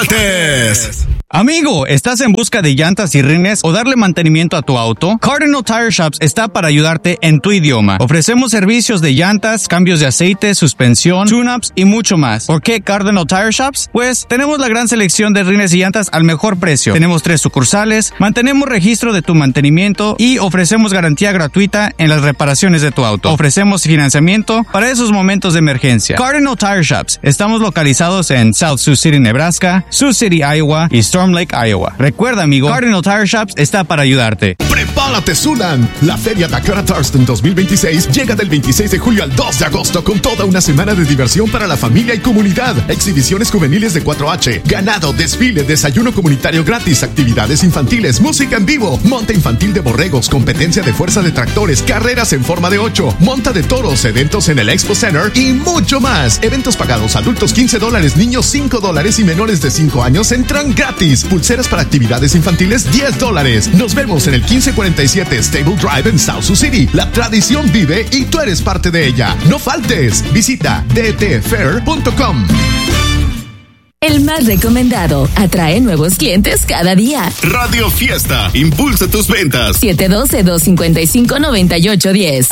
faltes. Amigo, ¿estás en busca de llantas y rines o darle mantenimiento a tu auto? Cardinal Tire Shops está para ayudarte en tu idioma. Ofrecemos servicios de llantas, cambios de aceite, suspensión, tune-ups y mucho más. ¿Por qué Cardinal Tire Shops? Pues tenemos la gran selección de rines y llantas al mejor precio. Tenemos 3 sucursales, mantenemos registro de tu mantenimiento y ofrecemos garantía gratuita en las reparaciones de tu auto. Ofrecemos financiamiento para esos momentos de emergencia. Cardinal Tire Shops. Estamos localizados en South Sioux City, Nebraska, Sioux City, Iowa y Storm Lake, Iowa. Recuerda, amigo, Cardinal Tire Shops está para ayudarte. ¡Prepárate, Sunan! La Feria Dakota Thurston 2026 llega del 26 de julio al 2 de agosto con toda una semana de diversión para la familia y comunidad. Exhibiciones juveniles de 4H, ganado, desfile, desayuno comunitario gratis, actividades infantiles, música en vivo, monta infantil de borregos, competencia de fuerza de tractores, carreras en forma de 8, monta de toros, eventos en el Expo Center y mucho más. Eventos pagados, adultos $15, niños $5 y menores de 5 años entran gratis. Pulseras para actividades infantiles $10. Nos vemos en el 1547 Stable Drive en South Sioux City. La tradición vive y tú eres parte de ella. No faltes. Visita dtfair.com. El más recomendado atrae nuevos clientes cada día. Radio Fiesta, impulsa tus ventas. 712-255-9810.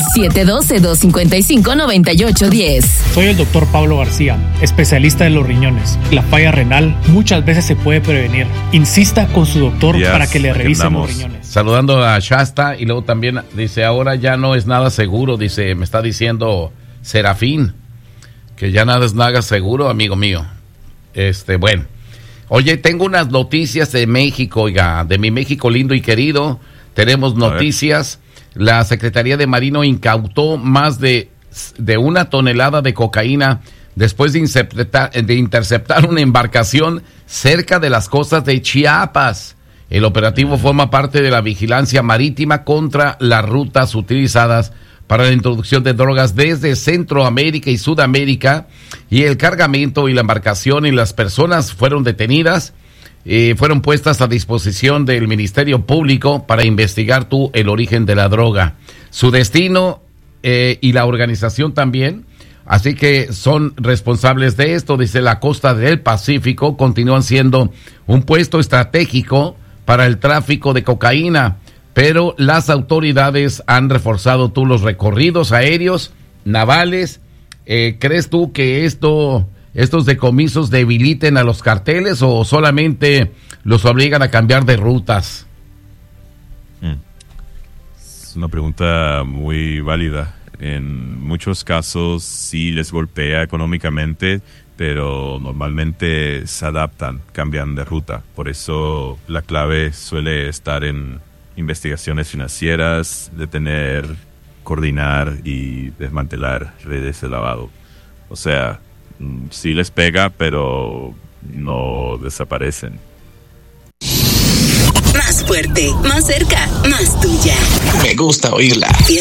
712-255-9810. Soy el doctor Pablo García, especialista en los riñones. La falla renal muchas veces se puede prevenir. Insista con su doctor para que le revisen los riñones. Saludando a Shasta y luego también dice, ahora ya no es nada seguro, dice, me está diciendo Serafín, que ya nada es nada seguro, amigo mío. Bueno, oye, tengo unas noticias de México, oiga, de mi México lindo y querido. Tenemos noticias. La Secretaría de Marino incautó más de 1 tonelada de cocaína después de interceptar una embarcación cerca de las costas de Chiapas. El operativo forma parte de la vigilancia marítima contra las rutas utilizadas para la introducción de drogas desde Centroamérica y Sudamérica, y el cargamento y la embarcación y las personas fueron detenidas, fueron puestas a disposición del Ministerio Público para investigar el origen de la droga, su destino y la organización también, así que son responsables de esto. Dice, la costa del Pacífico continúan siendo un puesto estratégico para el tráfico de cocaína, pero las autoridades han reforzado los recorridos aéreos, navales. ¿Crees tú que estos decomisos debiliten a los carteles o solamente los obligan a cambiar de rutas? Es una pregunta muy válida. En muchos casos sí les golpea económicamente, pero normalmente se adaptan, cambian de ruta. Por eso la clave suele estar en investigaciones financieras, detener, coordinar y desmantelar redes de lavado. O sea, sí les pega, pero no desaparecen. Más fuerte, más cerca, más tuya. Me gusta oírla.